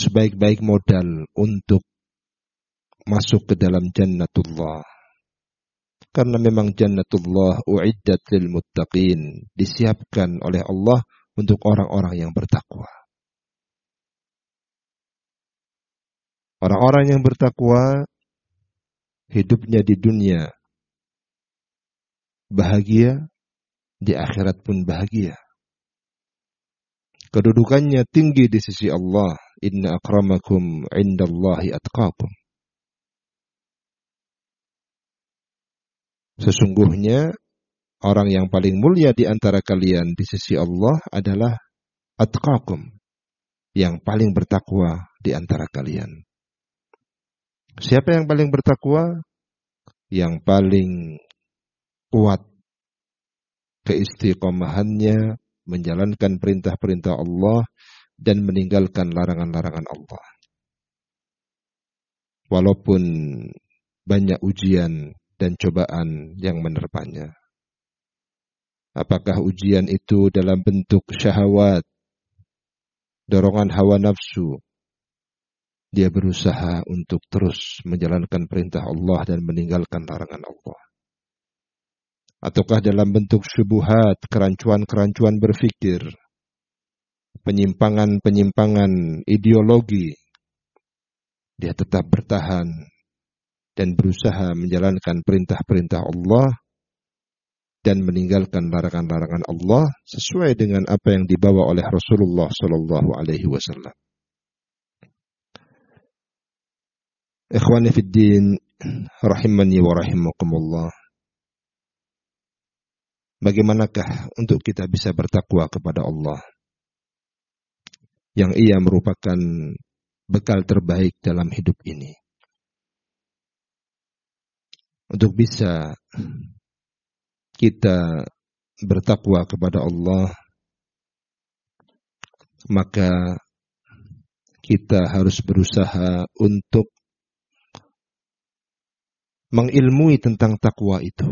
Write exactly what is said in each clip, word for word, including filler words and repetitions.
sebaik-baik modal untuk masuk ke dalam jannatullah. Karena memang jannatullah uiddat lil muttaqin, disiapkan oleh Allah untuk orang-orang yang bertakwa. Orang-orang yang bertakwa hidupnya di dunia bahagia, di akhirat pun bahagia. Kedudukannya tinggi di sisi Allah. Inna akramakum indallahi atqakum. Sesungguhnya orang yang paling mulia di antara kalian di sisi Allah adalah atqakum, yang paling bertakwa di antara kalian. Siapa yang paling bertakwa? Yang paling kuat keistiqomahannya menjalankan perintah-perintah Allah dan meninggalkan larangan-larangan Allah. Walaupun banyak ujian dan cobaan yang menerpanya. Apakah ujian itu dalam bentuk syahwat, dorongan hawa nafsu? Dia berusaha untuk terus menjalankan perintah Allah dan meninggalkan larangan Allah. Ataukah dalam bentuk syubhat, kerancuan-kerancuan berfikir, penyimpangan-penyimpangan ideologi, dia tetap bertahan dan berusaha menjalankan perintah-perintah Allah dan meninggalkan larangan-larangan Allah sesuai dengan apa yang dibawa oleh Rasulullah sallallahu alaihi wasallam. Ikhwani fid din, rahimani wa rahimakumullah. Bagaimanakah untuk kita bisa bertakwa kepada Allah yang Ia merupakan bekal terbaik dalam hidup ini? Untuk bisa kita bertakwa kepada Allah, maka kita harus berusaha untuk mengilmui tentang takwa itu.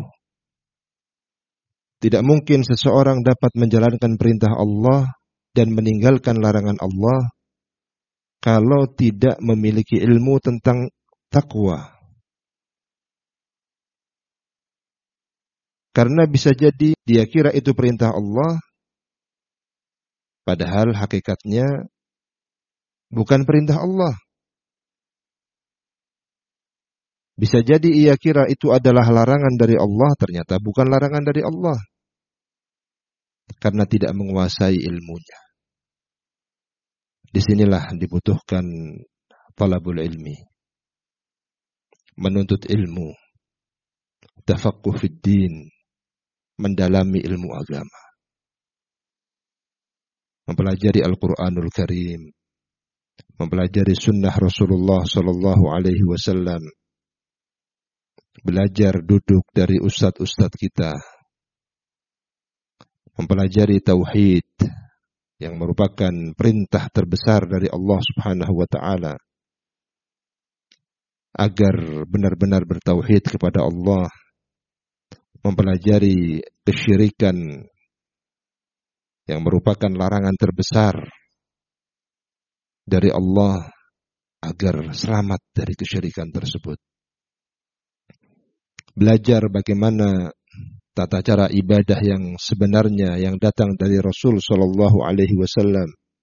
Tidak mungkin seseorang dapat menjalankan perintah Allah dan meninggalkan larangan Allah kalau tidak memiliki ilmu tentang takwa. Karena bisa jadi dia kira itu perintah Allah, padahal hakikatnya bukan perintah Allah. Bisa jadi ia kira itu adalah larangan dari Allah, ternyata bukan larangan dari Allah. Karena tidak menguasai ilmunya. Disinilah dibutuhkan talabul ilmi. Menuntut ilmu. Tafaqquh fid din. Mendalami ilmu agama. Mempelajari Al-Quranul Karim. Mempelajari sunnah Rasulullah sallallahu alaihi wasallam. Belajar duduk dari ustadz-ustadz kita. Mempelajari tauhid yang merupakan perintah terbesar dari Allah Subhanahu wa taala agar benar-benar bertauhid kepada Allah. Mempelajari kesyirikan yang merupakan larangan terbesar dari Allah agar selamat dari kesyirikan tersebut. Belajar bagaimana tata cara ibadah yang sebenarnya yang datang dari Rasul sallallahu alaihi wasallam.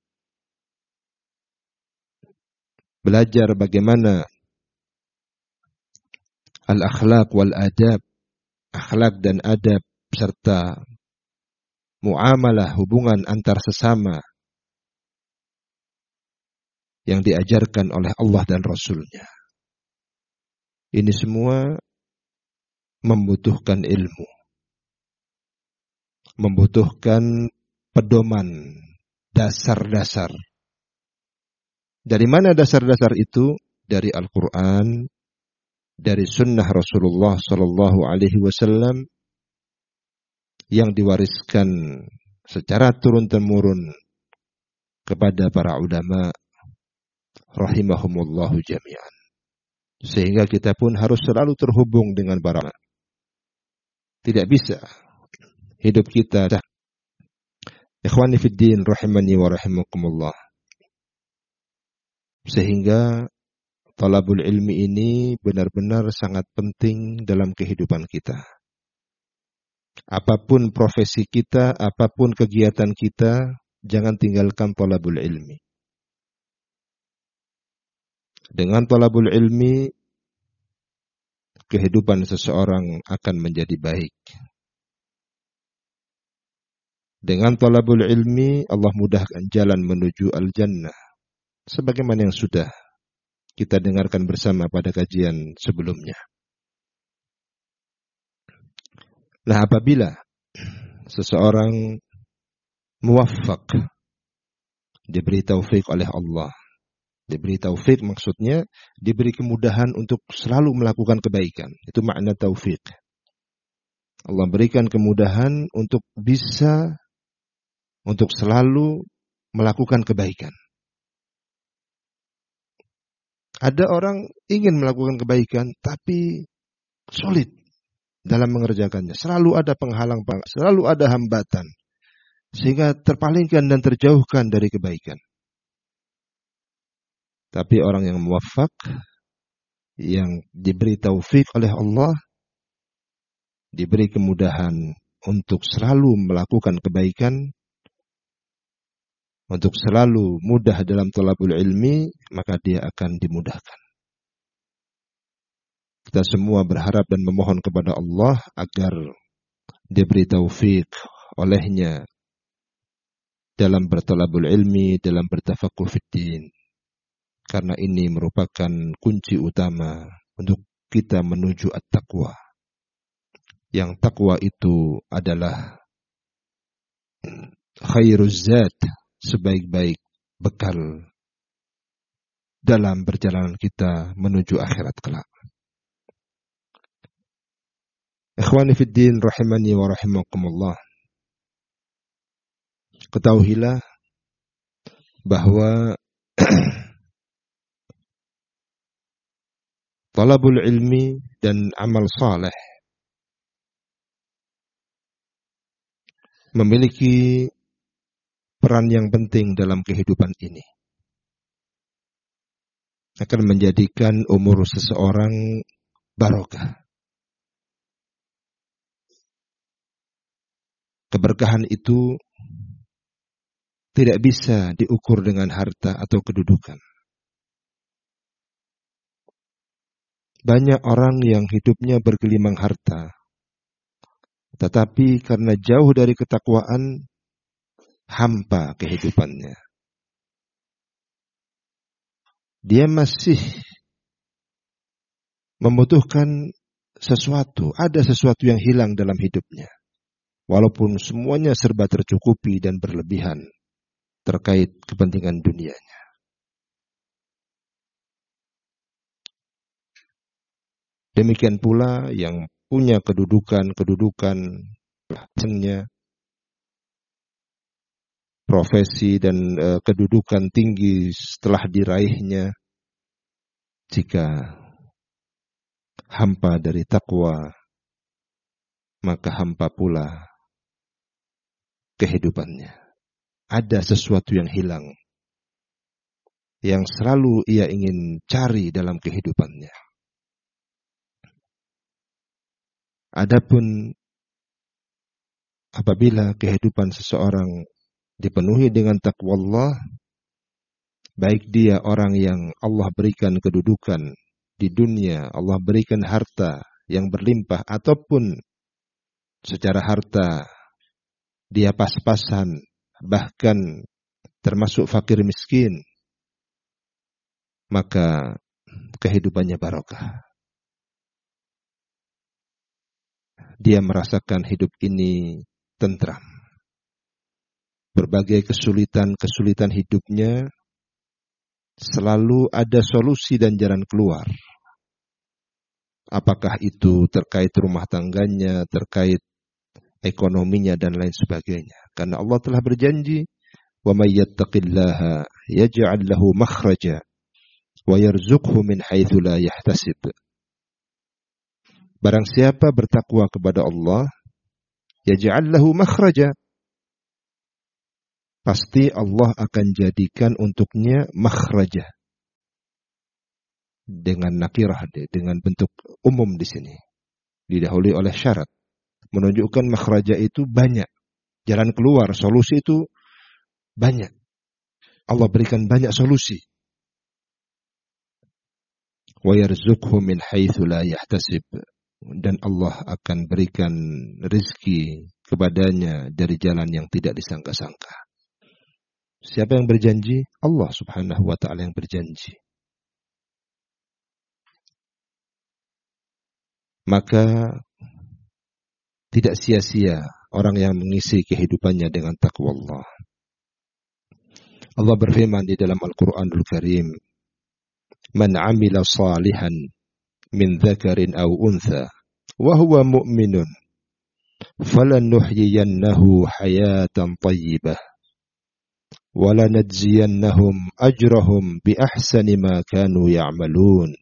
Belajar bagaimana al-akhlaq wal adab, akhlak dan adab serta muamalah, hubungan antar sesama yang diajarkan oleh Allah dan Rasulnya. Ini semua membutuhkan ilmu, membutuhkan pedoman, dasar-dasar. Dari mana dasar-dasar itu? Dari Al-Quran, dari sunnah Rasulullah sallallahu alaihi wasallam yang diwariskan secara turun-temurun kepada para ulama rahimahumullahu jami'an. Sehingga kita pun harus selalu terhubung dengan para ulama. Tidak bisa hidup kita. Ikhwani fid din rahimani wa rahimakumullah. Sehingga talabul ilmi ini benar-benar sangat penting dalam kehidupan kita. Apapun profesi kita, apapun kegiatan kita, jangan tinggalkan talabul ilmi. Dengan talabul ilmi, kehidupan seseorang akan menjadi baik. Dengan talabul ilmi, Allah mudahkan jalan menuju al-jannah. Sebagaimana yang sudah kita dengarkan bersama pada kajian sebelumnya. Nah, apabila seseorang muwaffaq, diberi taufik oleh Allah. Diberi taufik maksudnya diberi kemudahan untuk selalu melakukan kebaikan. Itu makna taufik. Allah berikan kemudahan untuk bisa, untuk selalu melakukan kebaikan. Ada orang ingin melakukan kebaikan, tapi sulit dalam mengerjakannya. Selalu ada penghalang, selalu ada hambatan. Sehingga terpalingkan dan terjauhkan dari kebaikan. Tapi orang yang muwaffaq, yang diberi taufik oleh Allah, diberi kemudahan untuk selalu melakukan kebaikan, untuk selalu mudah dalam thalabul ilmi, maka dia akan dimudahkan. Kita semua berharap dan memohon kepada Allah agar diberi taufik olehnya dalam berthalabul ilmi, dalam bertafaqquh fid din. Karena ini merupakan kunci utama untuk kita menuju at-taqwa. Yang takwa itu adalah khairuz zad, sebaik-baik bekal dalam perjalanan kita menuju akhirat kelak. Ikhwani fid din rahimani wa rahimakumullah. Ketahuilah bahwa talabul ilmi dan amal saleh memiliki peran yang penting dalam kehidupan ini. Akan menjadikan umur seseorang barokah. Keberkahan itu tidak bisa diukur dengan harta atau kedudukan. Banyak orang yang hidupnya bergelimang harta, tetapi karena jauh dari ketakwaan, hampa kehidupannya. Dia masih membutuhkan sesuatu, ada sesuatu yang hilang dalam hidupnya. Walaupun semuanya serba tercukupi dan berlebihan terkait kepentingan dunianya. Demikian pula yang punya kedudukan-kedudukan, profesi dan e, kedudukan tinggi setelah diraihnya, jika hampa dari takwa, maka hampa pula kehidupannya. Ada sesuatu yang hilang, yang selalu ia ingin cari dalam kehidupannya. Adapun apabila kehidupan seseorang dipenuhi dengan takwa Allah, baik dia orang yang Allah berikan kedudukan di dunia, Allah berikan harta yang berlimpah, ataupun secara harta dia pas-pasan, bahkan termasuk fakir miskin, maka kehidupannya barokah. Dia merasakan hidup ini tentram. Berbagai kesulitan-kesulitan hidupnya selalu ada solusi dan jalan keluar. Apakah itu terkait rumah tangganya, terkait ekonominya dan lain sebagainya. Karena Allah telah berjanji, "Wa may yattaqillaha yaj'al lahu makhraja wa yarzuqhu min haitsu la yahtasib." Barang siapa bertakwa kepada Allah, yaj'al lahu makhraja, pasti Allah akan jadikan untuknya makhraja, dengan nakirah, dengan bentuk umum di sini. Didahului oleh syarat. Menunjukkan makhraja itu banyak. Jalan keluar, solusi itu banyak. Allah berikan banyak solusi. Wa yarzuqhu min haitsu la yahtasib. Dan Allah akan berikan rezeki kepadanya dari jalan yang tidak disangka-sangka. Siapa yang berjanji? Allah Subhanahu wa ta'ala yang berjanji. Maka tidak sia-sia orang yang mengisi kehidupannya dengan takwa Allah. Allah berfirman di dalam Al-Qur'anul Karim, "Man 'amila salihan min dzakarin aw untha wa huwa mu'minun falanuhyiyannahu hayatan thayyibah wa lanajziyannahum ajrahum bi ahsani ma kanu ya'malun."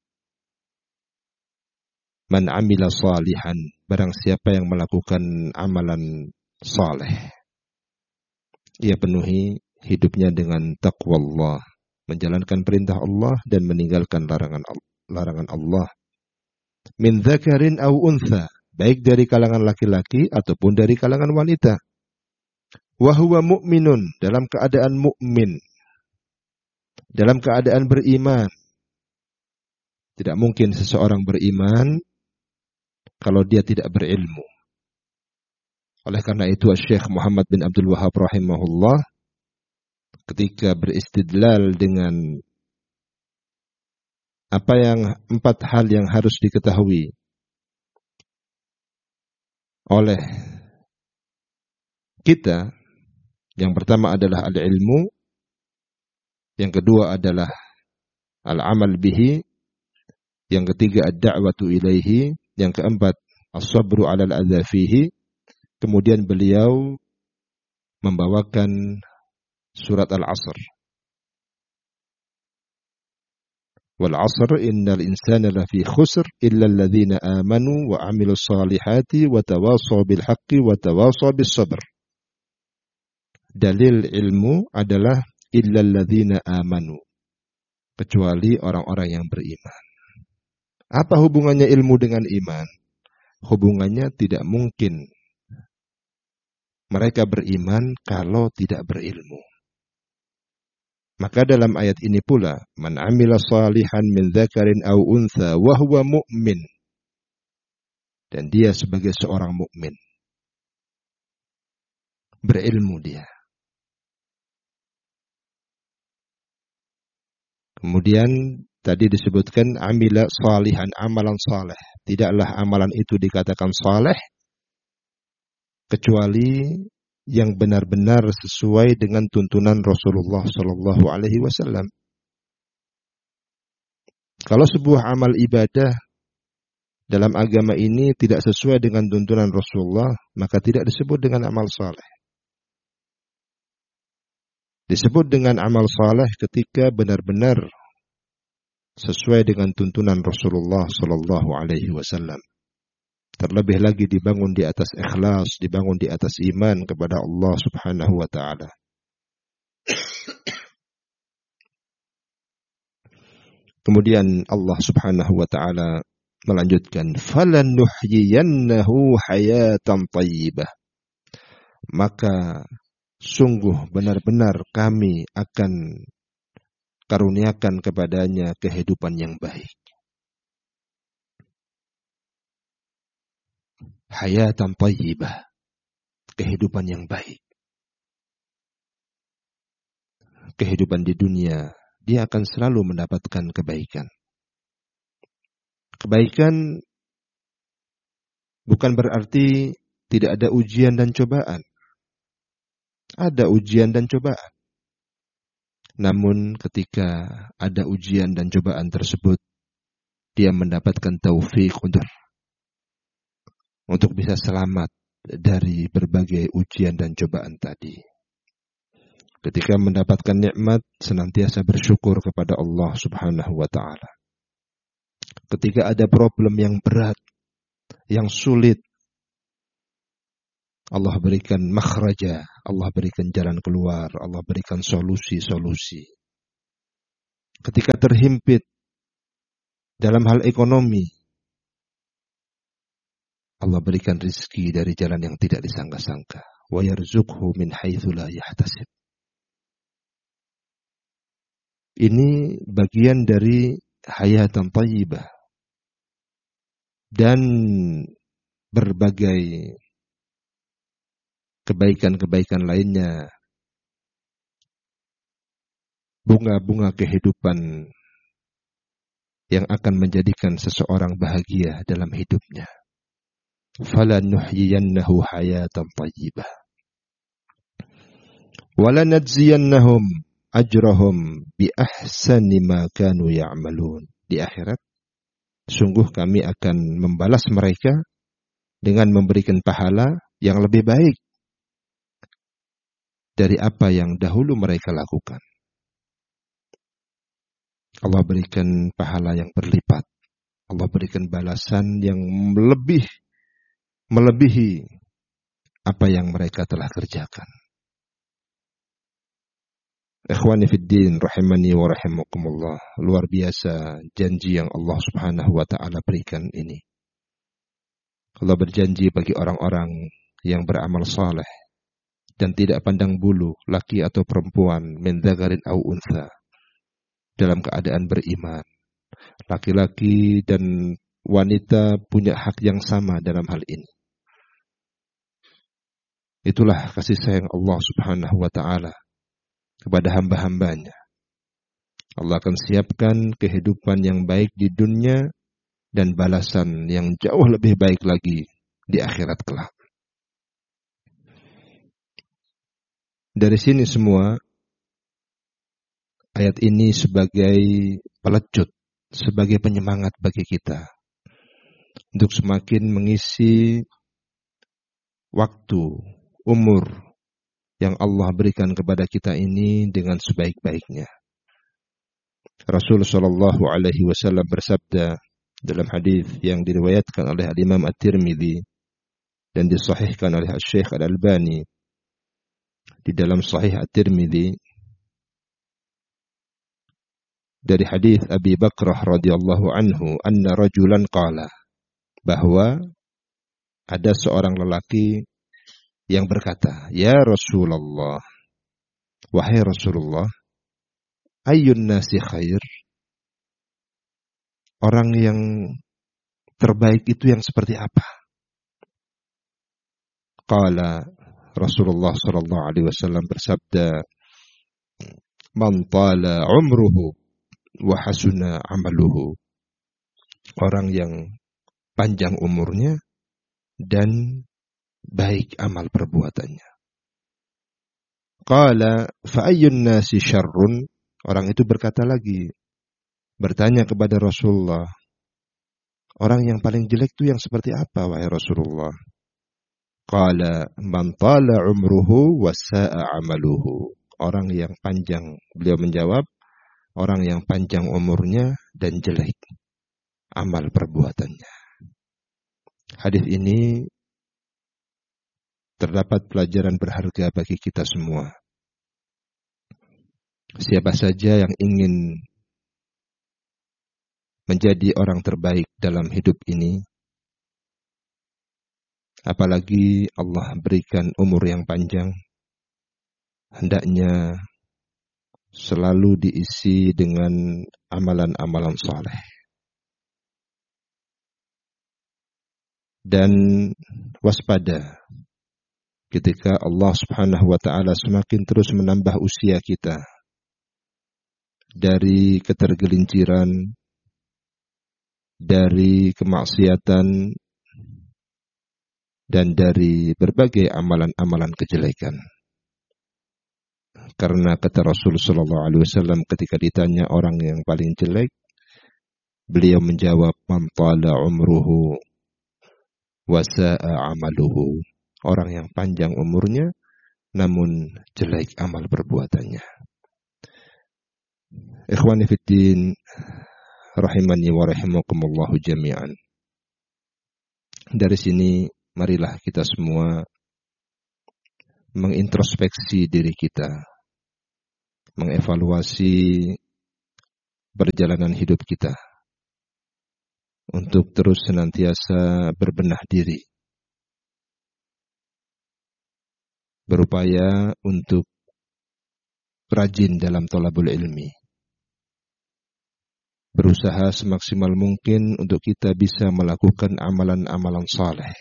Man 'amila salihan, barang siapa yang melakukan amalan saleh, ia penuhi hidupnya dengan taqwa Allah, menjalankan perintah Allah dan meninggalkan larangan larangan Allah. Min dzakarin aw untha, baik dari kalangan laki-laki ataupun dari kalangan wanita. Wa huwa mu'minun, dalam keadaan mukmin, dalam keadaan beriman. Tidak mungkin seseorang beriman kalau dia tidak berilmu. Oleh karena itu Syekh Muhammad bin Abdul Wahhab rahimahullah ketika beristidlal dengan apa yang empat hal yang harus diketahui oleh kita, yang pertama adalah al-ilmu, yang kedua adalah al-amal bihi, yang ketiga ad-da'watu ilaihi, yang keempat as-sabru 'alal adza fihi. Kemudian beliau membawakan surat Al-'Asr. Wal 'asr innal insana lafi khusr illa alladhina amanu wa 'amilus salihati wa tawasaw bil haqqi wa tawasaw bis sabr. Dalil ilmu adalah illa alladhina amanu, kecuali orang-orang yang beriman. Apa hubungannya ilmu dengan iman? Hubungannya tidak mungkin mereka beriman kalau tidak berilmu. Maka dalam ayat ini pula, man 'amila salihan min dzakarin aw untha wa huwa mu'min, dan dia sebagai seorang mukmin, berilmu dia. Kemudian tadi disebutkan amila salihan, amalan saleh. Tidaklah amalan itu dikatakan saleh kecuali yang benar-benar sesuai dengan tuntunan Rasulullah sallallahu alaihi wasallam. Kalau sebuah amal ibadah dalam agama ini tidak sesuai dengan tuntunan Rasulullah, maka tidak disebut dengan amal saleh. Disebut dengan amal saleh ketika benar-benar sesuai dengan tuntunan Rasulullah sallallahu alaihi wasallam. Terlebih lagi dibangun di atas ikhlas, dibangun di atas iman kepada Allah Subhanahu wa taala. Kemudian Allah Subhanahu wa taala melanjutkan, "Falanuhyiyannahu hayatan thayyibah." Maka sungguh benar-benar kami akan karuniakan kepadanya kehidupan yang baik. Hayatan thayyibah, kehidupan yang baik. Kehidupan di dunia, dia akan selalu mendapatkan kebaikan. Kebaikan bukan berarti tidak ada ujian dan cobaan. Ada ujian dan cobaan. Namun ketika ada ujian dan cobaan tersebut, dia mendapatkan taufik untuk untuk bisa selamat dari berbagai ujian dan cobaan tadi. Ketika mendapatkan nikmat, senantiasa bersyukur kepada Allah Subhanahu wa taala. Ketika ada problem yang berat, yang sulit, Allah berikan makhraja, Allah berikan jalan keluar, Allah berikan solusi-solusi. Ketika terhimpit, Dalam hal ekonomi, Allah berikan rizki dari jalan yang tidak disangka-sangka. Wa yarzuqhu min haitsu la yahtasib. Ini bagian dari hayatan thayyibah dan berbagai kebaikan-kebaikan lainnya, bunga-bunga kehidupan yang akan menjadikan seseorang bahagia dalam hidupnya. Falanuhyiyannahu hayatan thayyibah. Walanajziyannahum ajrahum bi ahsani ma kanu ya'malun. Di akhirat, sungguh kami akan membalas mereka dengan memberikan pahala yang lebih baik dari apa yang dahulu mereka lakukan. Allah berikan pahala yang berlipat. Allah berikan balasan yang lebih melebihi apa yang mereka telah kerjakan. Ikhwani fid din rahimani wa rahimakumullah. Luar biasa janji yang Allah Subhanahu wa taala berikan ini. Allah berjanji bagi orang-orang yang beramal saleh dan tidak pandang bulu laki atau perempuan, min dzakarin au untha, dalam keadaan beriman. Laki-laki dan wanita punya hak yang sama dalam hal ini. Itulah kasih sayang Allah Subhanahu wa taala kepada hamba-hambanya. Allah akan siapkan kehidupan yang baik di dunia dan balasan yang jauh lebih baik lagi di akhirat kelak. Dari sini semua, ayat ini sebagai pelecut, sebagai penyemangat bagi kita untuk semakin mengisi waktu, umur yang Allah berikan kepada kita ini dengan sebaik-baiknya. Rasul sallallahu alaihi wasallam bersabda dalam hadis yang diriwayatkan oleh Imam At-Tirmidzi dan disahihkan oleh Syekh Al-Albani di dalam Sahih At-Tirmidzi, dari hadis Abi Bakrah radhiyallahu anhu, anna rajulan qala, bahwa ada seorang lelaki yang berkata, "Ya Rasulullah, wahai Rasulullah, ayyun nasi khair?" Orang yang terbaik itu yang seperti apa? Qala, Rasulullah sallallahu alaihi wasallam bersabda, "Man tala umruhu wa hasuna amaluhu." Orang yang panjang umurnya dan baik amal perbuatannya. Qala fa ayyun nasi syarrun? Orang itu berkata lagi, bertanya kepada Rasulullah, orang yang paling jelek itu yang seperti apa wahai Rasulullah? Qala man tala umruhu wa sa'a amaluhu. Orang yang panjang, beliau menjawab, orang yang panjang umurnya dan jelek amal perbuatannya. Hadis ini terdapat pelajaran berharga bagi kita semua. Siapa saja yang ingin menjadi orang terbaik dalam hidup ini, apalagi Allah berikan umur yang panjang, hendaknya selalu diisi dengan amalan-amalan saleh. Dan waspada ketika Allah Subhanahu wa taala semakin terus menambah usia kita dari ketergelinciran, dari kemaksiatan, dan dari berbagai amalan-amalan kejelekan. Karena kata Rasul sallallahu alaihi wasallam ketika ditanya orang yang paling jelek, beliau menjawab, man tala umruhu wa sa'a amaluhu. Orang yang panjang umurnya namun jelek amal perbuatannya. Ikhwani fiddin rahimani wa rahimakumullahu jami'an. Dari sini marilah kita semua mengintrospeksi diri kita, mengevaluasi perjalanan hidup kita. untuk terus senantiasa berbenah diri, berupaya untuk rajin dalam thalabul ilmi, berusaha semaksimal mungkin untuk kita bisa melakukan amalan-amalan saleh,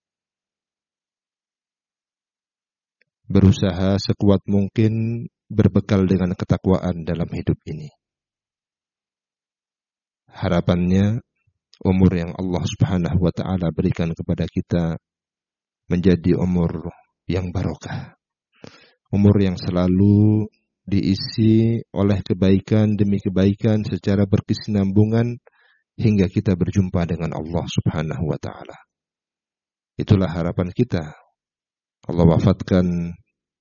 berusaha sekuat mungkin berbekal dengan ketakwaan dalam hidup ini. Harapannya umur yang Allah Subhanahu wa taala berikan kepada kita menjadi umur yang barokah, umur yang selalu diisi oleh kebaikan demi kebaikan secara berkesinambungan hingga kita berjumpa dengan Allah Subhanahu wa taala. Itulah harapan kita. Allah wafatkan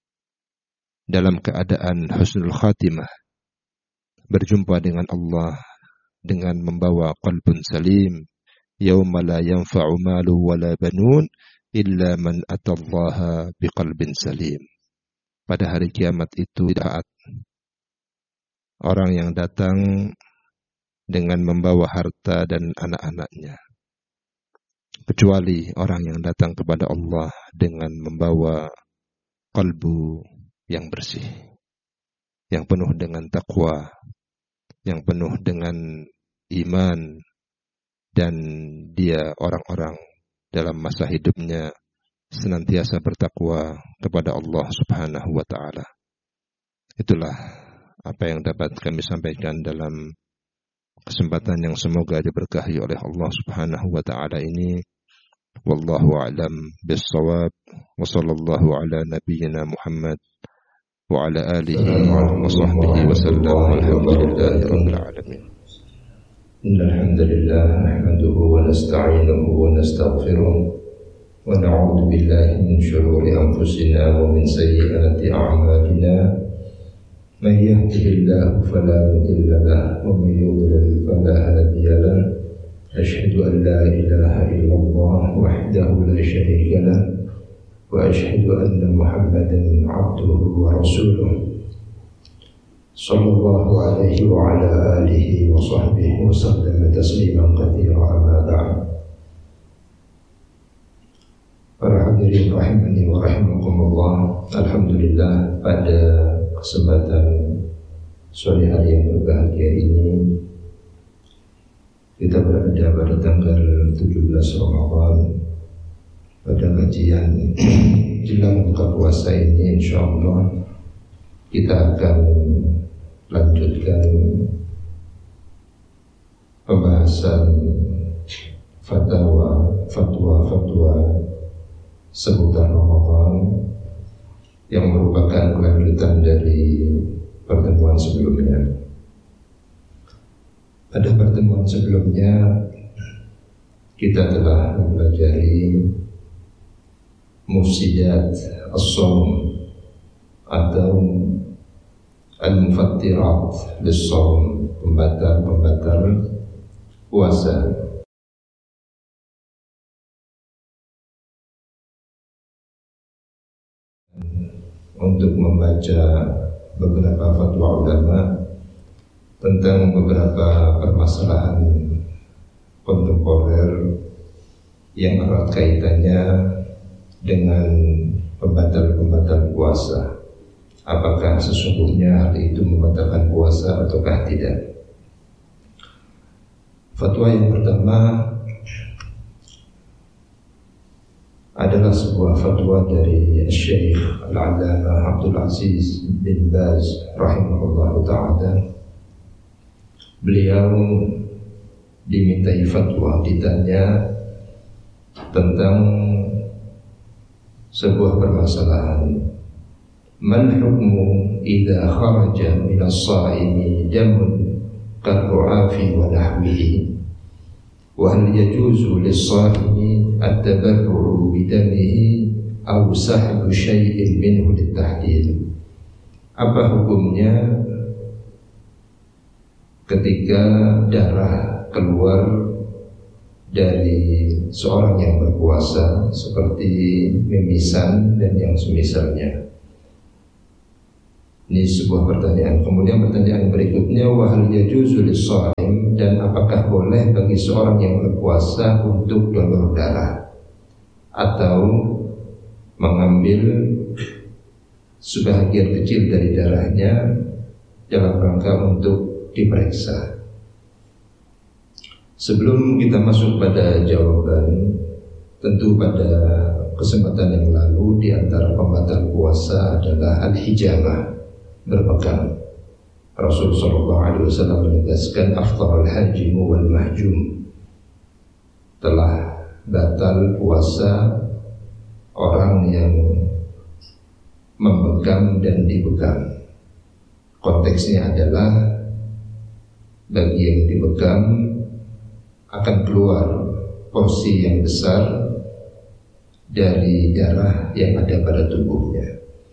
dalam keadaan husnul khatimah, berjumpa dengan Allah dengan membawa qalbun salim, yauma la yanfa'u malu wala banun illa man atallaha biqalbin salim. Pada hari kiamat itu saat orang yang datang dengan membawa harta dan anak-anaknya, kecuali orang yang datang kepada Allah dengan membawa qalbu yang bersih, yang penuh dengan takwa, yang penuh dengan iman, dan dia orang-orang dalam masa hidupnya senantiasa bertakwa kepada Allah Subhanahu wa taala. Itulah apa yang dapat kami sampaikan dalam kesempatan yang semoga diberkahi oleh Allah Subhanahu wa taala ini. Wallahu a'lam bis-shawab. Wa sallallahu ala nabiyyina Muhammad wa ala alihi wa sahbihi wa sallam. Walhamdulillahi rabbil alamin. Innal hamdalillah nahmaduhu wa nasta'inuhu wa nastaghfiruh wa na'udzu billahi min shururi anfusina wa min sayyiati a'malina. Man yahdihillahu fala mudilla lahu wa man yudlil fala hadiya lahu. Asyhadu an la ilaha illallah wahdahu la syarika lahu wa asyhadu anna Muhammadan 'abduhu wa rasuluh. Sallallahu alaihi wa ala alihi wa sahbihi wa sallam tasliman katsira, amma ba'd. Para hadirin rahimani wa rahimakumullah, alhamdulillah pada kesempatan sore hari yang berbahagia ini kita berada pada tanggal tujuh belas Ramadan pada kajian jelang buka puasa ini. Insyaallah kita akan lanjutkan pembahasan fatwa fatwa-fatwa seputar Ramadan yang merupakan kelanjutan dari pertemuan sebelumnya. Pada pertemuan sebelumnya kita telah mempelajari mufsidat as-shaum atau al-mufattirat lis-shaum, pembatal-pembatal puasa. Untuk membaca beberapa fatwa ulama tentang beberapa permasalahan kontemporer yang erat kaitannya dengan pembatal-pembatal puasa. Apakah sesungguhnya hal itu membatalkan puasa ataukah tidak? Fatwa yang pertama adalah sebuah fatwa dari Syekh Al-Allamah Abdul Aziz bin Baz rahimahullahu ta'ala. Beliau dimintai fatwa, ditanya tentang sebuah permasalahan. Man hukmu idza kharaja min as-sa'imi damun kad-du'afi wa nahwihi wa hal yajuzu lis-sa'imi at-tabarru'u bidamihi aw sahbu syai'in minhu lit-tahlil. Apa hukumnya ketika darah keluar dari seorang yang berpuasa seperti mimisan dan yang semisalnya? Ini sebuah pertanyaan. Kemudian pertanyaan berikutnya, wa hal yajuzu lis-shaim dan apakah boleh bagi seorang yang berpuasa untuk donor darah atau mengambil sebahagian kecil dari darahnya dalam rangka untuk diperiksa. Sebelum kita masuk pada jawaban, tentu pada kesempatan yang lalu di antara pembatal puasa adalah al-hijamah, berpegang. Rasul sallallahu alaihi wasallam menegaskan afdharul hajimu wal mahjum, telah batal puasa orang yang memegang dan dipegang. Konteksnya adalah bagi yang dipegang akan keluar porsi yang besar dari darah yang ada pada tubuhnya.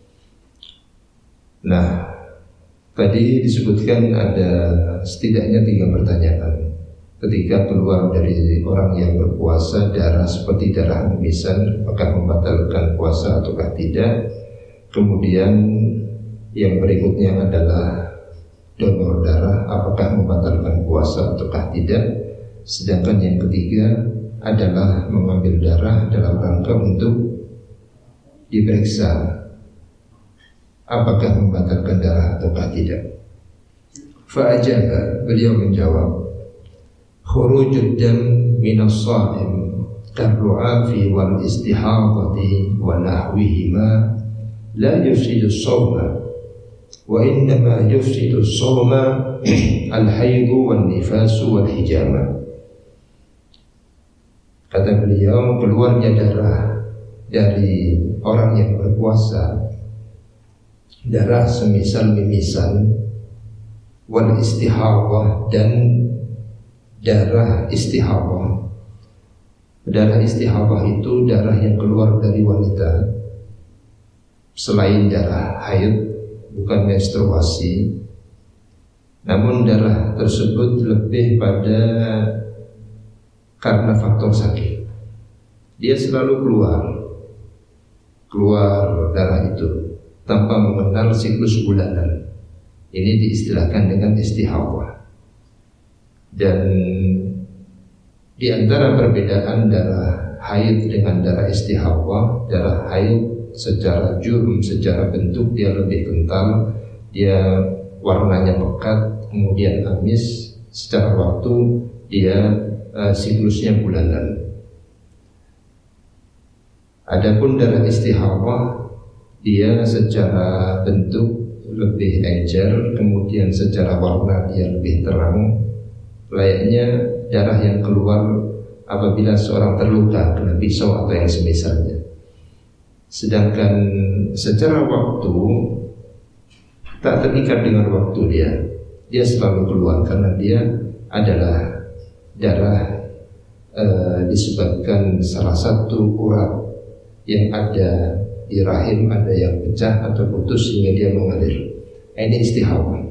Nah, tadi disebutkan ada setidaknya tiga pertanyaan. Ketika keluar dari orang yang berpuasa darah seperti darah mimisan, apakah membatalkan puasa ataukah tidak? Kemudian yang berikutnya adalah donor darah, apakah membatalkan puasa ataukah tidak? Sedangkan yang ketiga adalah mengambil darah dalam rangka untuk diperiksa, apakah membatalkan darah ataukah tidak. Fa'ajaba, beliau menjawab, khurujud dam minas sha'im karru'afi wal istihadati wa nahwihima la yufsidu as-sawma wa innama yufsidu as-sawma al-haidu wan nifasu wal hijama. Kata beliau, keluarnya darah dari orang yang berpuasa, darah semisal mimisan, wal istihadah, dan darah istihadah. Darah istihadah itu darah yang keluar dari wanita selain darah haid, bukan menstruasi. Namun darah tersebut lebih pada karena faktor sakit. Dia selalu keluar Keluar darah itu tanpa mengenal siklus bulanan. Ini diistilahkan dengan istihadah. Dan di antara perbedaan darah haid dengan darah istihadah, darah haid secara jurm, secara bentuk dia lebih kental, dia warnanya pekat, kemudian amis. Secara waktu dia uh, siklusnya bulanan. Adapun darah istihadah, dia secara bentuk lebih encer, kemudian secara warna dia lebih terang, layaknya darah yang keluar apabila seorang terluka kena pisau atau yang semisalnya. Sedangkan secara waktu tak terikat dengan waktu dia, dia selalu keluar karena dia adalah darah e, disebabkan salah satu urat yang ada di rahim ada yang pecah atau putus sehingga dia mengalir. Ini istihadah.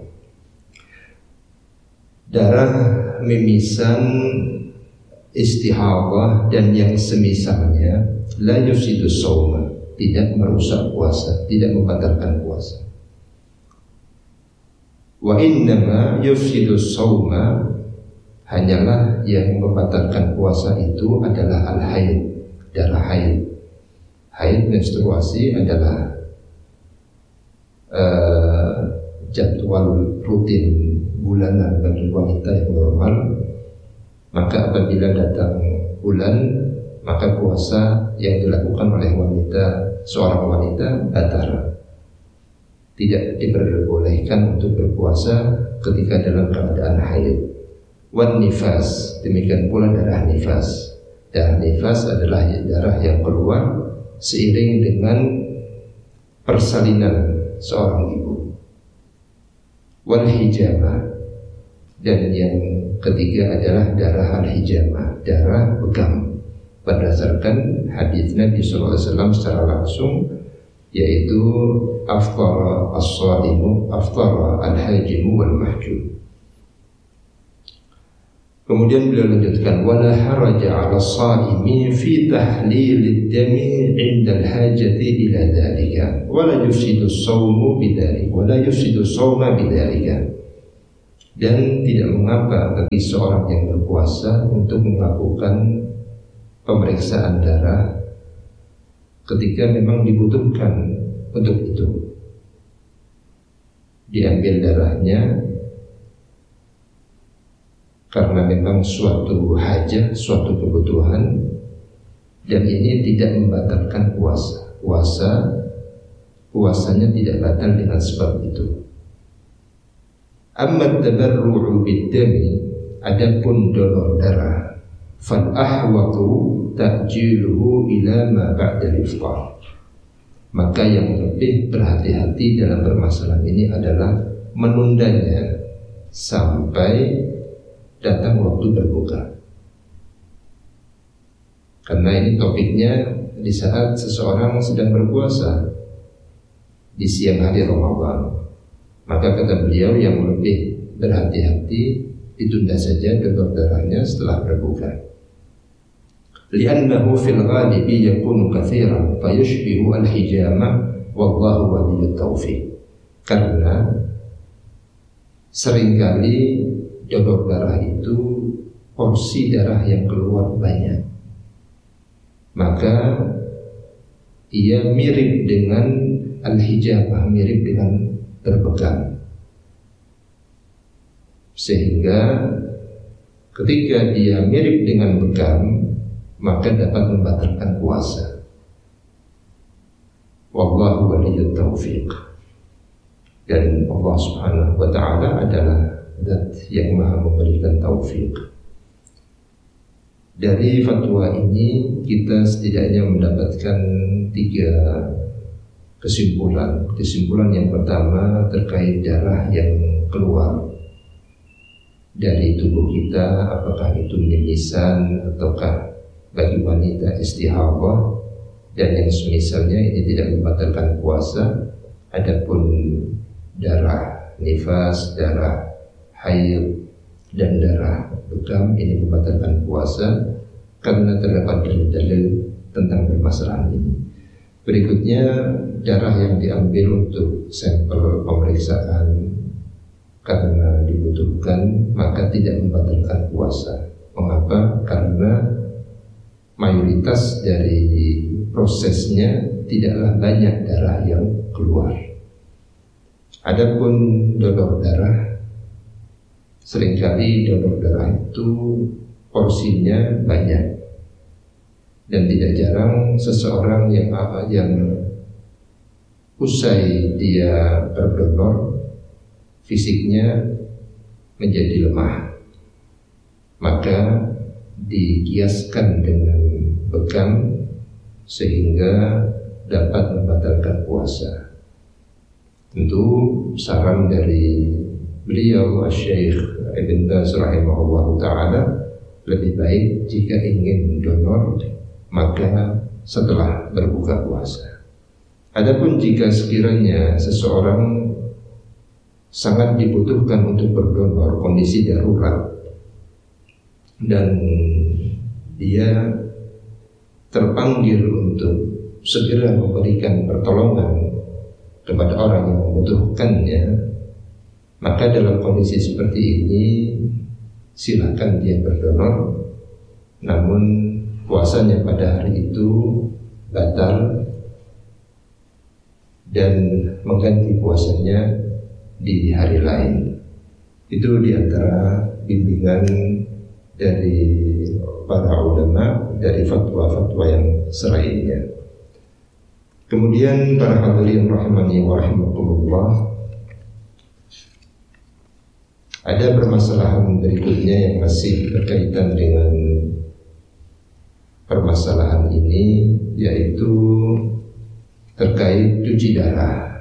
Darah mimisan, istihadah dan yang semisalnya la yufsidu shauma, tidak merusak puasa, tidak membatalkan puasa. Wa innama yufsidu shauma, hanyalah yang membatalkan puasa itu adalah al-haid, darah haid. Haid menstruasi adalah uh, jadwal rutin bulanan bagi wanita yang normal. Maka apabila datang bulan, maka puasa yang dilakukan oleh wanita, seorang wanita batal. Tidak diperbolehkan untuk berpuasa ketika dalam keadaan haid. Wan nifas, demikian pula darah nifas. Darah nifas adalah darah yang keluar seiring dengan persalinan seorang ibu. Wal hijamah, dan yang ketiga adalah darah al-hijamah, darah begam, berdasarkan hadis Nabi sallallahu alaihi wasallam secara langsung, yaitu afthara as-shaimu, afthara al-hajimu wal mahjum. Kemudian beliau lanjutkan, wala haraja 'ala as-shaimi fi tahlil ad-dami 'inda al-hajati ila dhalika wala yufsidu as-shawmu bidzalik wala yufsidu as-shawma bidzalika. Dan tidak mengapa bagi seorang yang berpuasa untuk melakukan pemeriksaan darah ketika memang dibutuhkan untuk itu. Diambil darahnya karena memang suatu hajat, suatu kebutuhan, dan ini tidak membatalkan puasa. Puasa, puasanya tidak batal dengan sebab itu. Amma tabarru'u bid-dami, adapun donor darah, fal ahwatu ta'jiluhu ila ma ba'da al-iftar. Maka yang lebih berhati-hati dalam permasalahan ini adalah menundanya sampai datang waktu berbuka. Karena ini topiknya di saat seseorang sedang berpuasa di siang hari Ramadan. Maka kata beliau yang lebih berhati-hati ditunda saja donor darahnya setelah berbuka. Li'annahu fil ghalibi yakunu katsiran fayushbihu al-hijama wallahu waliyyut taufiq. Karena seringkali donor darah itu porsi darah yang keluar banyak, maka ia mirip dengan al-hijamah, mirip dengan berpegang, sehingga ketika dia mirip dengan pegang maka dapat membatalkan puasa. Wallahu waliyyut taufiq. Dan Allah Subhanahu wa taala adalah zat yang Maha memberikan taufik. Dari fatwa ini kita setidaknya mendapatkan tiga kesimpulan. Kesimpulan yang pertama terkait darah yang keluar dari tubuh kita, apakah itu mimisan ataukah bagi wanita istihadah, dan yang semisalnya ini tidak membatalkan puasa. Adapun darah nifas, darah haid, dan darah bekam ini membatalkan puasa karena terdapat dalil-dalil tentang permasalahan ini. Berikutnya darah yang diambil untuk sampel pemeriksaan karena dibutuhkan maka tidak membatalkan puasa. Mengapa? Karena mayoritas dari prosesnya tidaklah banyak darah yang keluar. Adapun donor darah, seringkali donor darah itu porsinya banyak, dan tidak jarang seseorang yang yang usai dia berdonor fisiknya menjadi lemah, maka dikiaskan dengan bekam sehingga dapat membatalkan puasa. Tentu saran dari beliau Syekh Ibn Baz rahimahullah ta'ala, lebih baik jika ingin donor maka setelah berbuka puasa. Adapun jika sekiranya seseorang sangat dibutuhkan untuk berdonor, kondisi darurat, dan dia terpanggil untuk segera memberikan pertolongan kepada orang yang membutuhkannya, maka dalam kondisi seperti ini silakan dia berdonor, namun puasanya pada hari itu batal dan mengganti puasanya di hari lain. Itu diantara bimbingan dari para ulama dari fatwa-fatwa yang selainnya. Kemudian para hadirin rahimani wa rahimakumullah, ada permasalahan berikutnya yang masih berkaitan dengan permasalahan ini, yaitu terkait cuci darah.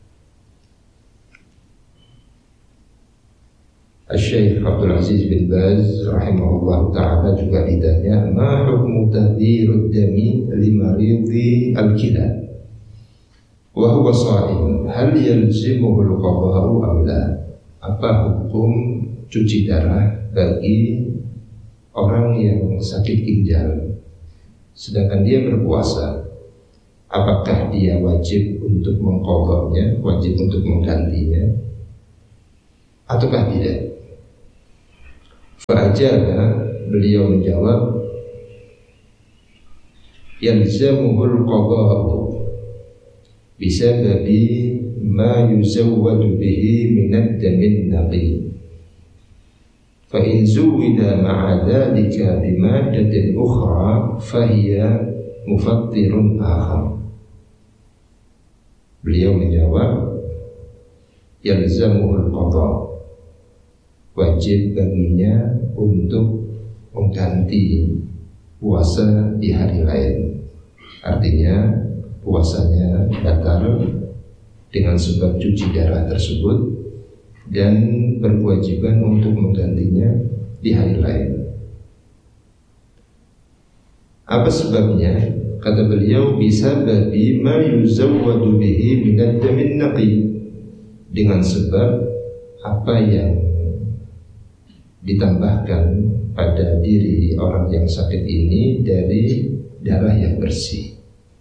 Syekh Abdul Aziz bin Baz rahimahullah ta'ala juga ditanya, ma hukmu tahdhirud dami limaridhi al-kila wa huwa sha'im, hal yalzimuhu al-qada'u am la? Apa hukum cuci darah bagi orang yang sakit ginjal sedangkan dia berpuasa? Apakah dia wajib untuk mengqadanya, wajib untuk menggantinya, ataukah tidak? Fa'ajaba, beliau menjawab, yalzamuhul qada'u bisababi ma yuzawwadu bihi minad damin naqi. Fa in zuwida ma'a dhalika bimadatin ukhra fahiya mufattirun akhar. Beliau menjawab, yalzamuhul qada', wajib baginya untuk mengganti puasa di hari lain. Artinya puasanya batal dengan sebab cuci darah tersebut dan berkewajiban untuk menggantinya di hari lain. Apa sebabnya? Kata beliau, bisa babi ma yuzawwadu bihi minad damin naqi, dengan sebab apa yang ditambahkan pada diri orang yang sakit ini dari darah yang bersih.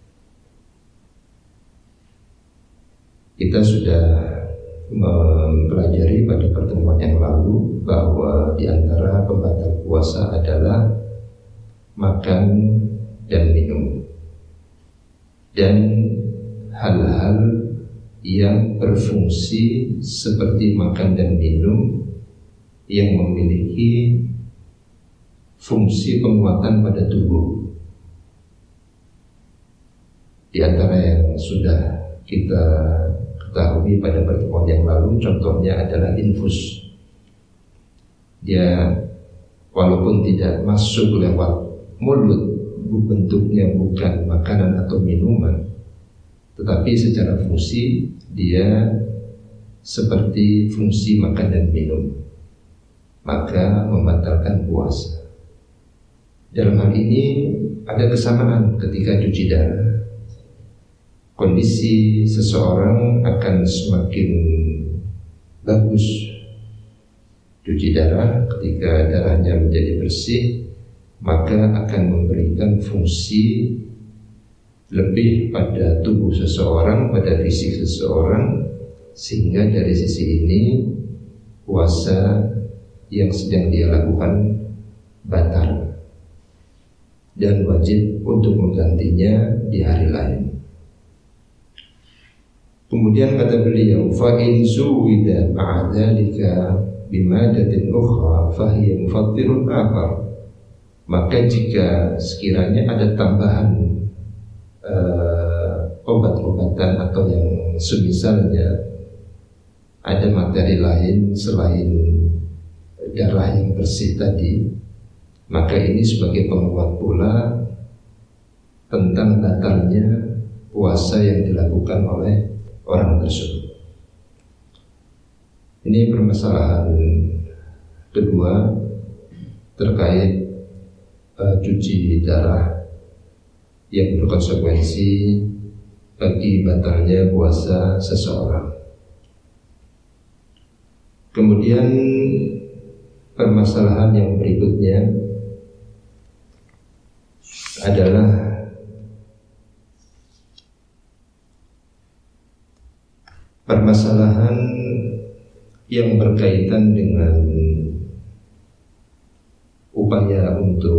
Kita sudah mempelajari pada pertemuan yang lalu bahwa di antara pembatal puasa adalah makan dan minum, dan hal-hal yang berfungsi seperti makan dan minum yang memiliki fungsi penguatan pada tubuh. Di antara yang sudah kita ketahui pada pertemuan yang lalu, contohnya adalah infus. Dia walaupun tidak masuk lewat mulut, bentuknya bukan makanan atau minuman, tetapi secara fungsi dia seperti fungsi makan dan minum, maka membatalkan puasa. Dalam hal ini ada kesamaan ketika cuci darah. Kondisi seseorang akan semakin bagus cuci darah ketika darahnya menjadi bersih, maka akan memberikan fungsi lebih pada tubuh seseorang, pada fisik seseorang, sehingga dari sisi ini puasa yang sedang dia lakukan batal dan wajib untuk menggantinya di hari lain. Kemudian kata beliau, fa in zuwida ma'a dzalika bimadatin ukhra fahiya mufattirun akhar. Maka jika sekiranya ada tambahan uh, obat-obatan atau yang semisalnya, ada materi lain selain darah yang bersih tadi, maka ini sebagai penguat pula tentang batalnya puasa yang dilakukan oleh orang tersebut. Ini permasalahan kedua terkait uh, cuci darah yang berkonsekuensi bagi batalnya puasa seseorang. Kemudian permasalahan yang berikutnya adalah permasalahan yang berkaitan dengan upaya untuk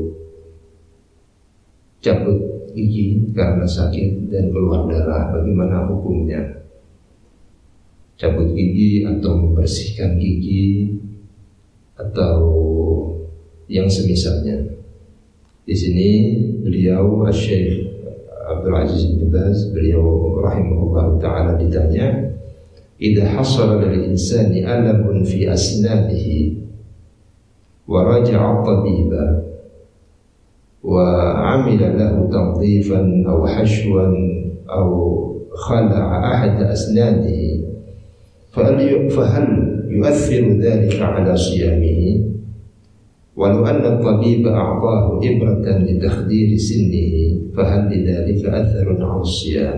cabut gigi karena sakit dan keluar darah. Bagaimana hukumnya? Cabut gigi atau membersihkan gigi atau yang semisalnya. Di sini beliau Asy-Syaikh Abdul Aziz bin Baz, beliau rahimahullah ta'ala ditanya, idza hasala lil insani alamun fi asnanihi wa raja'a tabiba wa amila lahu tadhifan aw hashwan aw khala'a ahad asnanihi fahal yu'athiru dhalika ala siyamihi walau anna at-tabiba a'tahu ibratan li takhdiri sinnihi fahal lidzalika atharun 'ala as-siyam.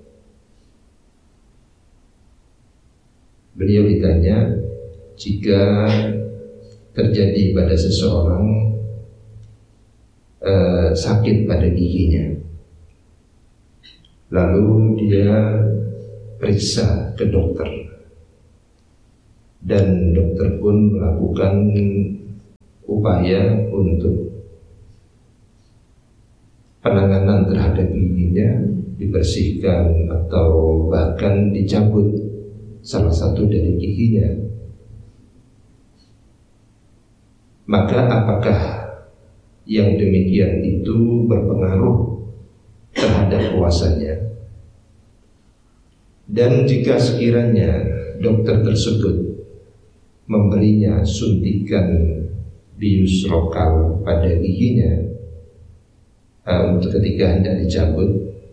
Beliau ditanya, jika terjadi pada seseorang uh, sakit pada giginya, lalu dia periksa ke dokter, dan dokter pun melakukan upaya untuk penanganan terhadap giginya dibersihkan atau bahkan dicabut salah satu dari giginya, maka apakah yang demikian itu berpengaruh terhadap puasanya? Dan jika sekiranya dokter tersebut memberinya suntikan bius lokal pada giginya untuk ketika hendak dicabut,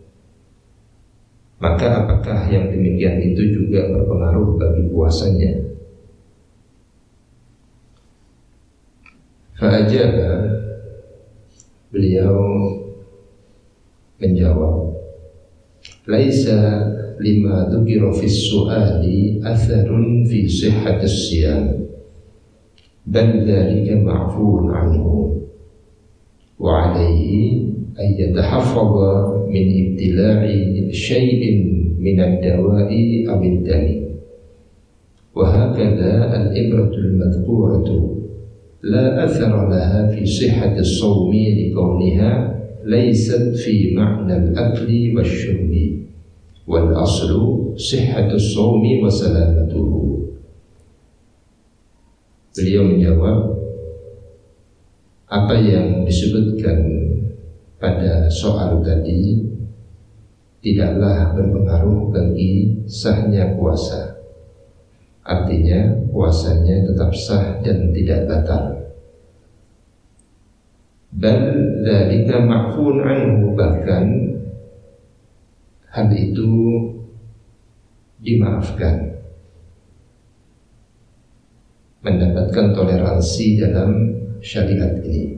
maka apakah yang demikian itu juga berpengaruh bagi puasanya? Fa'ajaba, beliau menjawab, laisa lima dzukira fis su'ali atharun fi sihhatis siyam, bal dzalika ma'fuun anhu wa 'alaihi ay yatahaffadha min ibtila'i syai'in min ad-dawa'i aw ad-dami. Wa hakadha al-ibratu al-madhkuratu la athara laha fi sihhati as-sawmi li kauniha laysat fi ma'na al-akli wash-shurbi wal aslu sihhatu as-sawmi wa salamatuhu. Beliau menjawab, apa yang disebutkan pada soal tadi tidaklah berpengaruh bagi sahnya puasa. Artinya puasanya tetap sah dan tidak batal. Bal dzalika ma'fun anhu, bahkan hal itu dimaafkan, mendapatkan toleransi dalam syariat ini.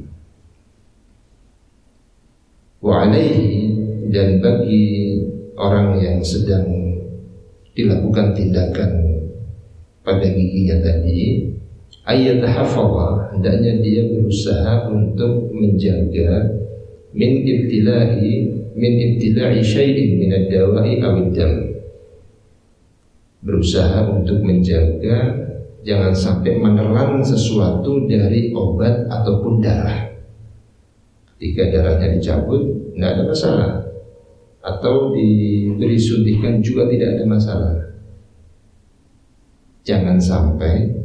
Wa 'alaihi, dan bagi orang yang sedang dilakukan tindakan pada giginya tadi, ayyatahafadha, hendaknya dia berusaha untuk menjaga min ibtila'i min ibtila'i syai'in min ad-dawa'i aw ad-dam, berusaha untuk menjaga jangan sampai menelan sesuatu dari obat ataupun darah. Ketika darahnya dicabut, tidak ada masalah, atau diberi suntikan juga tidak ada masalah. Jangan sampai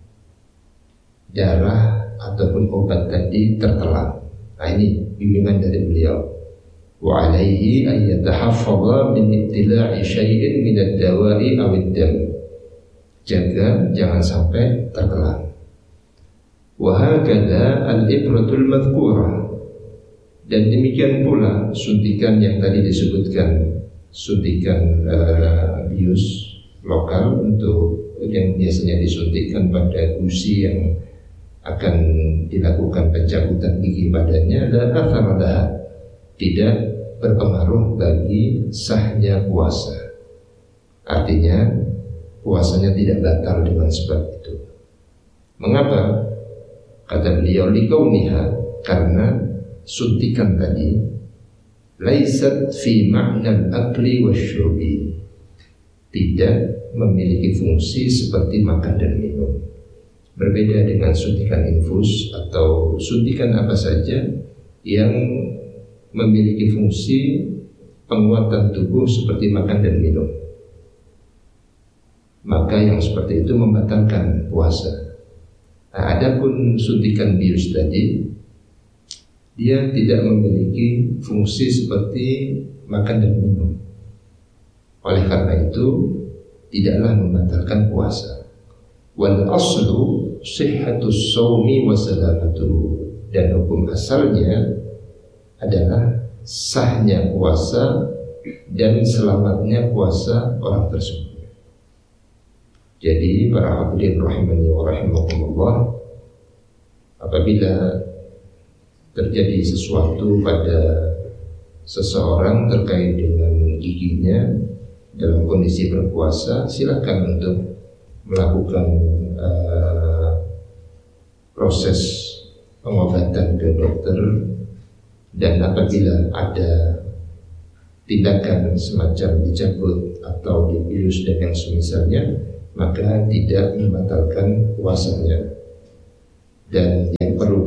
darah ataupun obat tadi tertelan. Nah, ini bimbingan dari beliau. Wa 'alaihi ay yatahaffadha min ibtila'i syai'in min ad-dawa'i aw ad-dam. Jaga jangan sampai tertelan. Wa hakadha al-ibratul madhkurah, dan demikian pula suntikan yang tadi disebutkan, suntikan uh, bius lokal untuk yang biasanya disuntikkan pada gusi yang akan dilakukan pencabutan gigi padanya, dan atharadah, tidak berpengaruh bagi sahnya puasa. Artinya puasanya tidak batal dengan sebab itu. Mengapa? Kata beliau, likauniha, karena suntikan tadi laisat fi ma'na al-akli wasyurbi, tidak memiliki fungsi seperti makan dan minum. Berbeda dengan suntikan infus atau suntikan apa saja yang memiliki fungsi penguatan tubuh seperti makan dan minum, maka yang seperti itu membatalkan puasa. Nah, adapun suntikan bius tadi, dia tidak memiliki fungsi seperti makan dan minum. Oleh karena itu tidaklah membatalkan puasa. Wal aslu sihhatus shaumi wa salamatuhu, dan hukum asalnya adalah sahnya puasa dan selamatnya puasa orang tersebut. Jadi para hadirin rahimani wa rahimakumullah, apabila terjadi sesuatu pada seseorang terkait dengan giginya dalam kondisi berpuasa, silakan untuk melakukan uh, proses pengobatan ke dokter, dan apabila ada tindakan semacam dicabut atau dibius dan yang semisalnya, maka tidak membatalkan puasanya. Dan yang perlu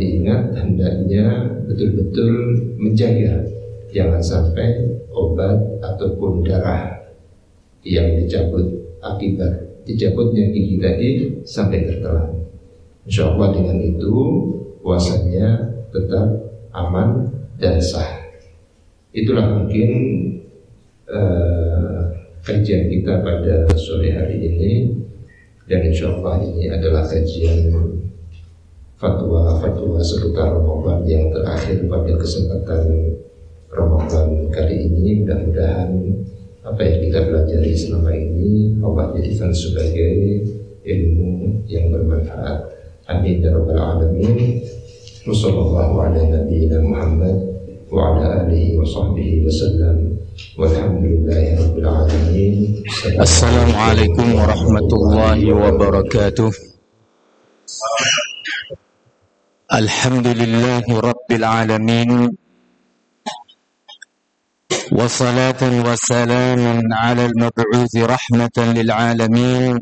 hendaknya betul-betul menjaga jangan sampai obat ataupun darah yang dicabut akibat dicabutnya gigi tadi sampai tertelan. Insya Allah dengan itu puasanya tetap aman dan sah. Itulah mungkin uh, kajian kita pada sore hari ini, dan insya Allah ini adalah kajian fatwa-fatwa seputar Ramadan yang terakhir pada kesempatan Ramadan kali ini. Mudah-mudahan apa yang kita pelajari selama ini Allah jadikan sebagai ilmu yang bermanfaat. Amin ya rabbal alamin. Wassallallahu ala nabiyyina Muhammad wa ala alihi wa sahbihi wasallam. Walhamdulillahi rabbil alamin. Assalamualaikum warahmatullahi wabarakatuh. Alhamdulillahi rabbil alamin. Wassalatan wassalamun ala al-mab'uthi rahmatan lil alamin,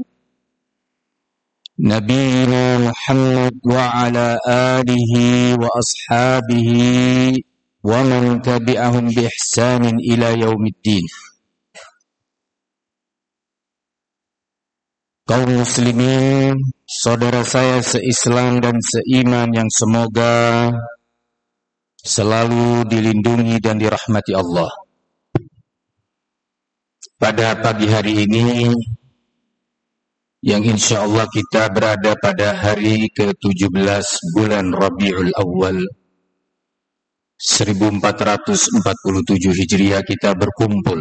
Nabiyyina Muhammad wa ala alihi wa ashabihi wa man tabi'ahum bi ihsanin ila yaumiddin. Kaum muslimin, saudara saya seislam dan seiman yang semoga selalu dilindungi dan dirahmati Allah. Pada pagi hari ini, yang insya Allah kita berada pada hari ke tujuh belas bulan Rabiul Awal seribu empat ratus empat puluh tujuh Hijriah, kita berkumpul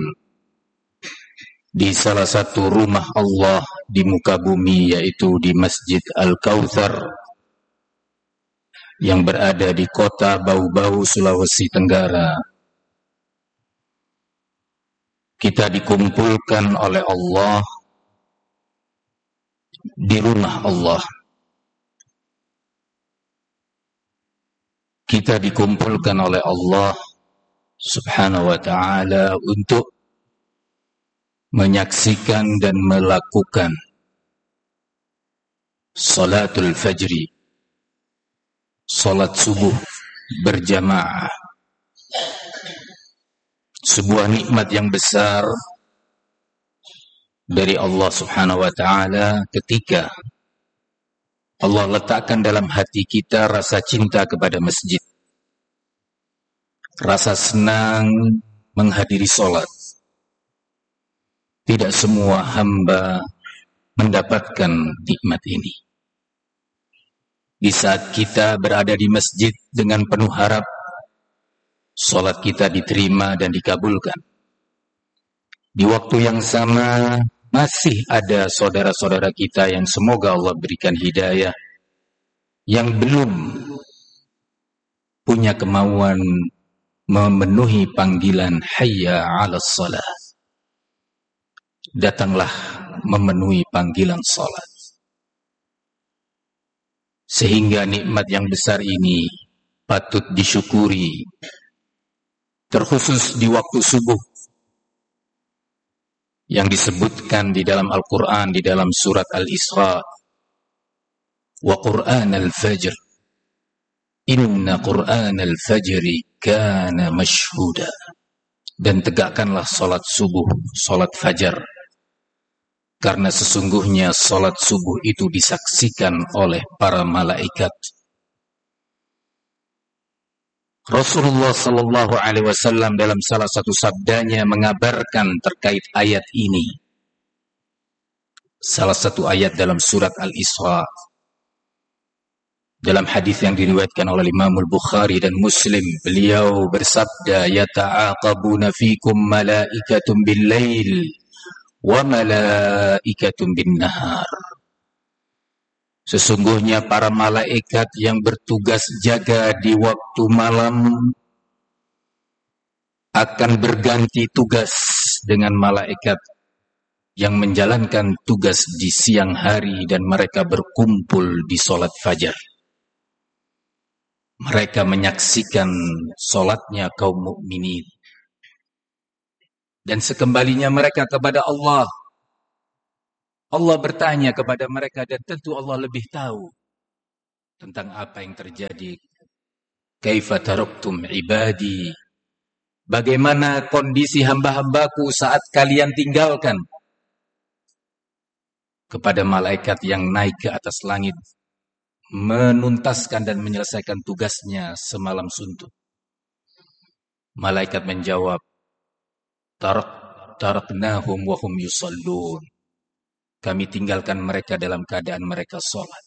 di salah satu rumah Allah di muka bumi, yaitu di Masjid Al-Kautsar yang berada di kota Bau-Bau, Sulawesi Tenggara. Kita dikumpulkan oleh Allah di rumah Allah. Kita dikumpulkan oleh Allah Subhanahu wa ta'ala untuk menyaksikan dan melakukan salatul fajri, salat subuh berjamaah. Sebuah nikmat yang besar dari Allah Subhanahu wa ta'ala ketika Allah letakkan dalam hati kita rasa cinta kepada masjid, rasa senang menghadiri sholat. Tidak semua hamba mendapatkan nikmat ini. Di saat kita berada di masjid dengan penuh harap sholat kita diterima dan dikabulkan, di waktu yang sama masih ada saudara-saudara kita yang semoga Allah berikan hidayah, yang belum punya kemauan memenuhi panggilan hayya 'alas shalah. Datanglah memenuhi panggilan salat. Sehingga nikmat yang besar ini patut disyukuri, terkhusus di waktu subuh yang disebutkan di dalam Al-Quran, di dalam surat Al-Isra, wa Qur'an al-Fajr, inna Qur'an al-Fajri kana mashhuda. Dan tegakkanlah salat subuh, salat fajar, karena sesungguhnya salat subuh itu disaksikan oleh para malaikat. Rasulullah sallallahu alaihi wasallam dalam salah satu sabdanya mengabarkan terkait ayat ini. Salah satu ayat dalam surat Al-Isra, dalam hadis yang diriwayatkan oleh Imam Al-Bukhari dan Muslim, beliau bersabda, yata'aqabuna fikum malaikatun bil-lail wa malaikatun bin-nahar. Sesungguhnya para malaikat yang bertugas jaga di waktu malam akan berganti tugas dengan malaikat yang menjalankan tugas di siang hari, dan mereka berkumpul di sholat fajar. Mereka menyaksikan sholatnya kaum mukminin. Dan sekembalinya mereka kepada Allah, Allah bertanya kepada mereka, dan tentu Allah lebih tahu tentang apa yang terjadi kaifa taraktum ibadi, bagaimana kondisi hamba-hambaku saat kalian tinggalkan. Kepada malaikat yang naik ke atas langit, menuntaskan dan menyelesaikan tugasnya semalam suntuk. Malaikat menjawab, tarak taraknahum wa hum yusallun. Kami tinggalkan mereka dalam keadaan mereka sholat.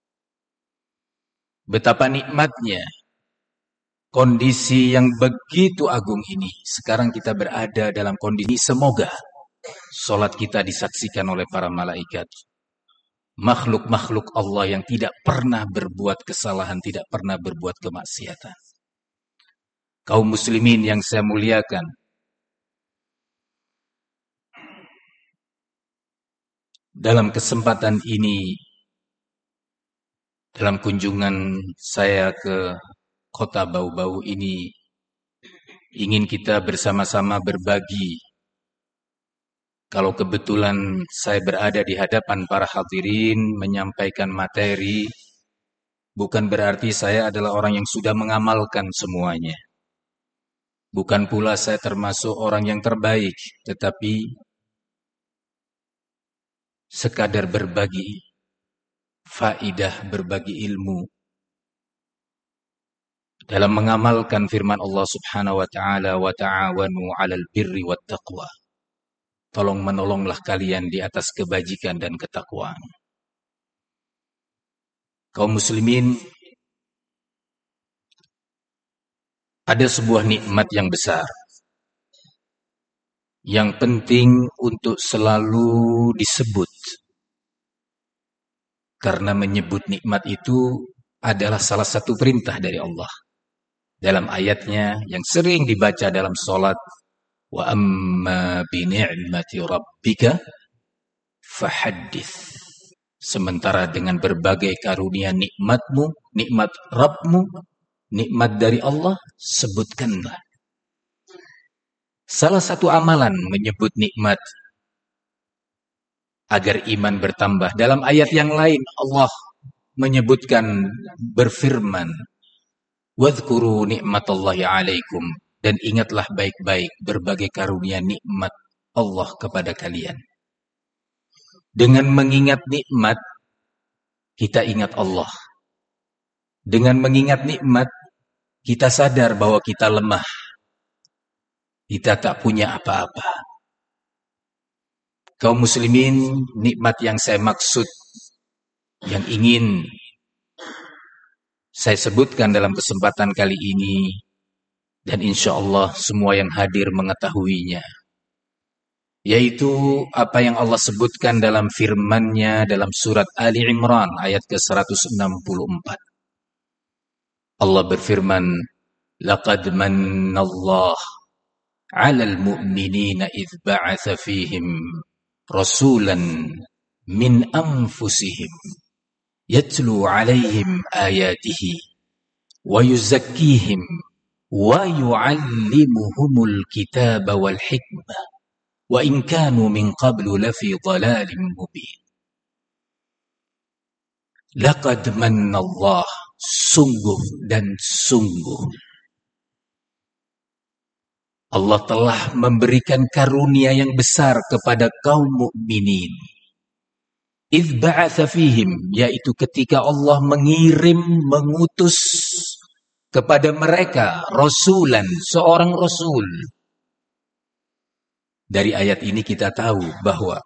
Betapa nikmatnya kondisi yang begitu agung ini. Sekarang kita berada dalam kondisi, semoga sholat kita disaksikan oleh para malaikat. Makhluk-makhluk Allah yang tidak pernah berbuat kesalahan, tidak pernah berbuat kemaksiatan. Kaum muslimin yang saya muliakan, dalam kesempatan ini, dalam kunjungan saya ke kota Bau-Bau ini, ingin kita bersama-sama berbagi. Kalau kebetulan saya berada di hadapan para hadirin menyampaikan materi, bukan berarti saya adalah orang yang sudah mengamalkan semuanya. Bukan pula saya termasuk orang yang terbaik, tetapi sekadar berbagi faidah, berbagi ilmu dalam mengamalkan firman Allah Subhanahu wa taala, wa ta'awanu 'alal birri wat taqwa. Tolong menolonglah kalian di atas kebajikan dan ketakwaan. Kaum muslimin, ada sebuah nikmat yang besar yang penting untuk selalu disebut. Karena menyebut nikmat itu adalah salah satu perintah dari Allah. Dalam ayatnya yang sering dibaca dalam sholat, wa amma bi ni'mati rabbika fahaddits. Sementara dengan berbagai karunia nikmatmu, nikmat Rabbmu, nikmat dari Allah, sebutkanlah. Salah satu amalan menyebut nikmat agar iman bertambah. Dalam ayat yang lain Allah menyebutkan, berfirman, wadhkuru ni'matallahi 'alaikum, dan ingatlah baik-baik berbagai karunia nikmat Allah kepada kalian. Dengan mengingat nikmat, kita ingat Allah. Dengan mengingat nikmat, kita sadar bahwa kita lemah. Kita tak punya apa-apa. Kaum muslimin, nikmat yang saya maksud, yang ingin saya sebutkan dalam kesempatan kali ini, dan insya Allah semua yang hadir mengetahuinya, yaitu apa yang Allah sebutkan dalam firman-Nya dalam surat Ali Imran ayat ke seratus enam puluh empat. Allah berfirman, laqad mannallahu 'alal mu'minina idz ba'atsa fihim rasulan min anfusihim yatlu 'alaihim ayatihi wa yuzakkihim wa yu'allimuhumul kitaba wal hikmah wa in kanu min qablu lafi dhalalin mubin. Laqad mannallahu, sungguh dan sungguh Allah telah memberikan karunia yang besar kepada kaum mukminin. Idz ba'atsa fihim, yaitu ketika Allah mengirim, mengutus kepada mereka rasulan, seorang rasul. Dari ayat ini kita tahu bahwa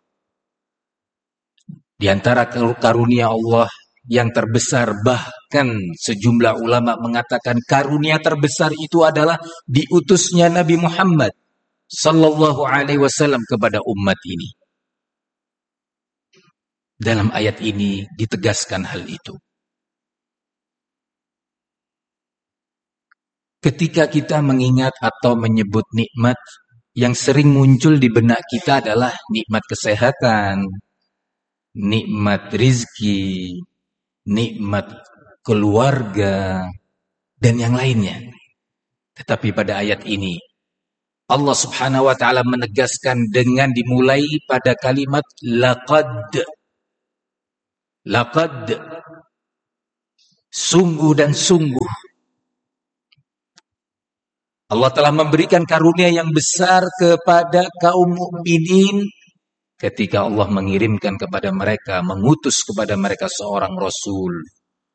di antara karunia Allah yang terbesar, bahkan sejumlah ulama mengatakan karunia terbesar itu adalah diutusnya Nabi Muhammad sallallahu alaihi wasallam kepada umat ini. Dalam ayat ini ditegaskan hal itu. Ketika kita mengingat atau menyebut nikmat, yang sering muncul di benak kita adalah nikmat kesehatan, nikmat rizki, nikmat keluarga, dan yang lainnya. Tetapi pada ayat ini Allah Subhanahu wa taala menegaskan dengan dimulai pada kalimat laqad. Laqad, sungguh dan sungguh Allah telah memberikan karunia yang besar kepada kaum mukminin ketika Allah mengirimkan kepada mereka, mengutus kepada mereka seorang Rasul.